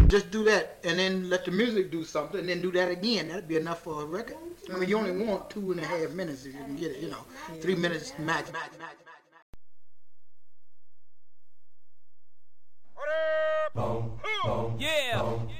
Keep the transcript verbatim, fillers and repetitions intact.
Just do that, and then let the music do something, and then do that again. That'd be enough for a record. I mean, you only want two and a half minutes if you can get it. You know, three minutes max. max, max, max. Yeah.